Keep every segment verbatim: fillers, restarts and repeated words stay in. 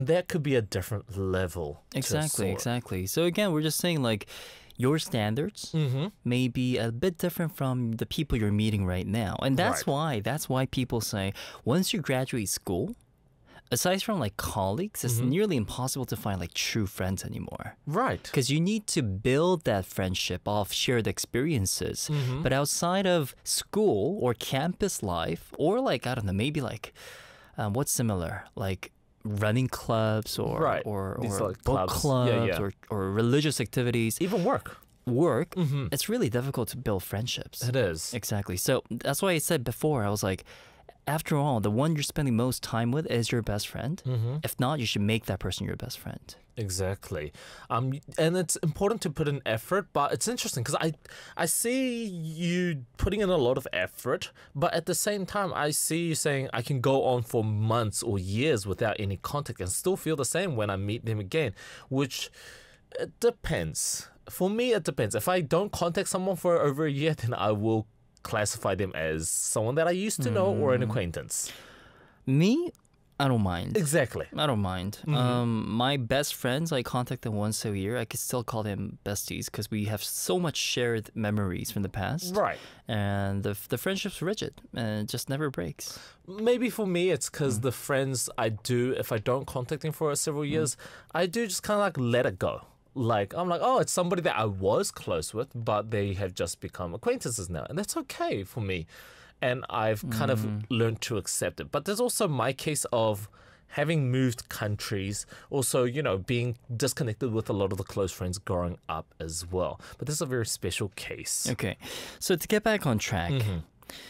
There could be a different level. Exactly, to exactly. So again, we're just saying like your standards Mm-hmm. may be a bit different from the people you're meeting right now. And that's Right. why that's why people say once you graduate school, aside from like colleagues, it's Mhm. nearly impossible to find like true friends anymore. Right. Because you need to build that friendship off shared experiences. Mhm. But outside of school or campus life, or like, I don't know, maybe like, um, what's similar? Like running clubs or, Right. or, These or are like book clubs. Yeah, clubs yeah. Or, or religious activities, Even work. work, Mm-hmm. it's really difficult to build friendships. It is. Exactly. So that's why I said before, I was like, after all, the one you're spending most time with is your best friend. Mm-hmm. If not, you should make that person your best friend. Exactly. Um, and it's important to put in effort, but it's interesting because I, I see you putting in a lot of effort, but at the same time, I see you saying I can go on for months or years without any contact and still feel the same when I meet them again, which it depends. For me, it depends. If I don't contact someone for over a year, then I will classify them as someone that I used to know or an acquaintance. Me, I don't mind. Exactly. I don't mind. Mhm. Um, my best friends, I contact them once a year. I could still call them besties because we have so much shared memories from the past. Right. And the, the friendship's rigid and it just never breaks. Maybe for me, it's because the friends I do, if I don't contact them for several years, I do just kind of like let it go. Like, I'm like, oh, it's somebody that I was close with, but they have just become acquaintances now. And that's okay for me. And I've kind of learned to accept it. But there's also my case of having moved countries, also, you know, being disconnected with a lot of the close friends growing up as well. But this is a very special case. Okay. So to get back on track, Mhm.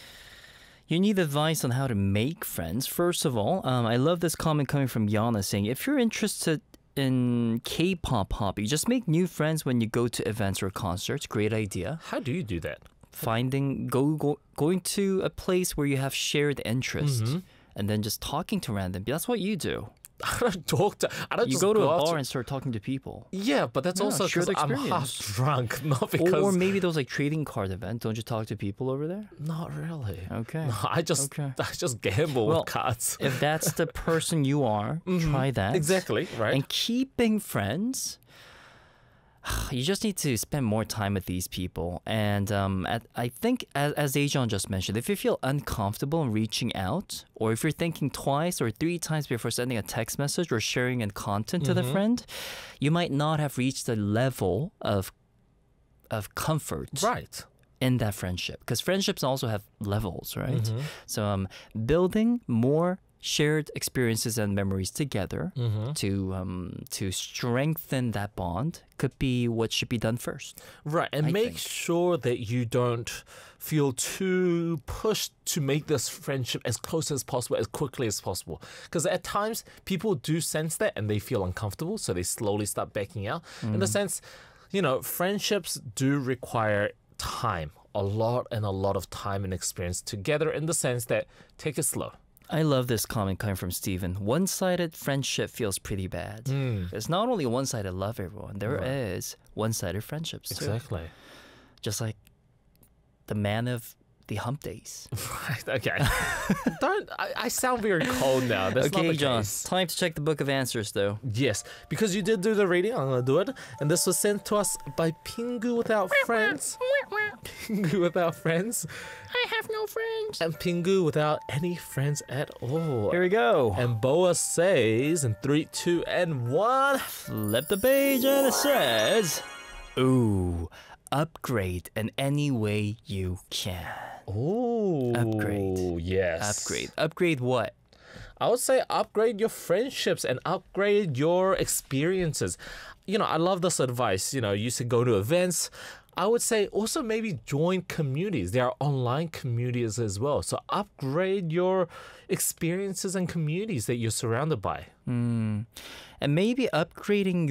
you need advice on how to make friends. First of all, um, I love this comment coming from Yana saying, if you're interested in K-pop hobby, just make new friends when you go to events or concerts. Great idea. How do you do that? Finding go, go going to a place where you have shared interest Mhm. and then just talking to random. That's what you do. I don't talk to, I don't You just go to a out bar and start talking to people. Yeah, but that's Yeah, also share because the I'm half experience. drunk, not Or, because... or maybe those like trading card events. Don't you talk to people over there? Not really. Okay. No, I just Okay. I just gamble Well, with cards. If that's the person you are, try that. Exactly, right? And keeping friends, you just need to spend more time with these people. And um, at, I think, as, as Ajon just mentioned, if you feel uncomfortable in reaching out, or if you're thinking twice or three times before sending a text message or sharing a content to the Mhm. friend, you might not have reached the level of of comfort Right. in that friendship. Because friendships also have levels, right? Mhm. So um, building more shared experiences and memories together Mhm. to um, to strengthen that bond could be what should be done first. Right, and I make think. sure that you don't feel too pushed to make this friendship as close as possible, as quickly as possible. Because at times, people do sense that and they feel uncomfortable, so they slowly start backing out. In the sense, you know, friendships do require time, a lot and a lot of time and experience together, in the sense that take it slow. I love this comment coming from Steven. One-sided friendship feels pretty bad. It's not only one-sided love, everyone. There Right. is one-sided friendships too. Exactly. Just like the man of the hump days. Right, okay. Don't, I, I sound very cold now. That's not Okay, the John. case. Time to check the book of answers, though. Yes, because you did do the reading, I'm gonna do it. And this was sent to us by Pingu Without Friends. Pingu Without Friends. I have no friends. And Pingu Without any friends at all. Here we go. And Boa says in three, two, and one. Flip the page and it says, ooh, upgrade in any way you can. Oh, Upgrade. Yes. Upgrade. Upgrade what? I would say upgrade your friendships and upgrade your experiences. You know, I love this advice. You know, you should go to events. I would say also maybe join communities. There are online communities as well. So upgrade your experiences and communities that you're surrounded by. Mm. And maybe upgrading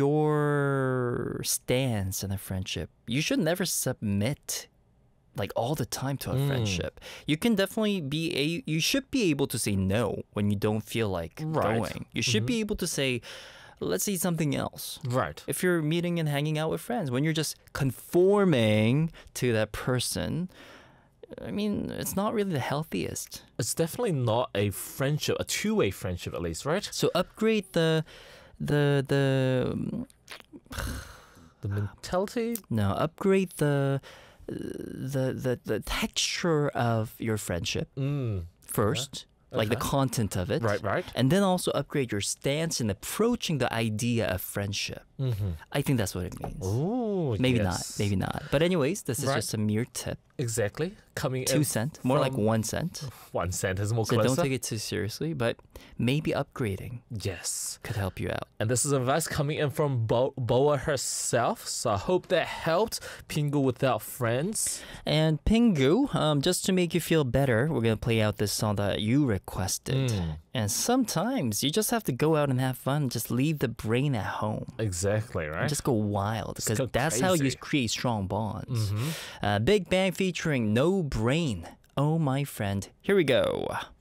your stance in a friendship. You should never submit like all the time to a Mm. friendship. You can definitely be a you should be able to say no when you don't feel like Right. going. You should be able to say, let's see something else. Right. If you're meeting and hanging out with friends, when you're just conforming to that person, I mean, it's not really the healthiest. It's definitely not a friendship, a two-way friendship at least, right? So upgrade the, the the The mentality. no, upgrade the the the the texture of your friendship Mm. first, like the Okay. content of it, Right, right. and then also upgrade your stance in approaching the idea of friendship. Mm-hmm. I think that's what it means. Ooh, Maybe yes. not, maybe not. But anyways, this is Right. just a mere tip. Exactly. Coming Two in cent, more like from- one cent. one cent is more So closer. don't take it too seriously, but maybe upgrading Yes. could help you out. And this is advice coming in from Bo- Boa herself. So I hope that helped. Pingu without friends. And Pingu, um, just to make you feel better, we're gonna play out this song that you requested. Mm. And sometimes you just have to go out and have fun. Just leave the brain at home. Exactly, right? And just go wild because go that's how you crazy. create strong bonds. Mhm. Uh, Big Bang featuring No Brain. Oh, my friend. Here we go.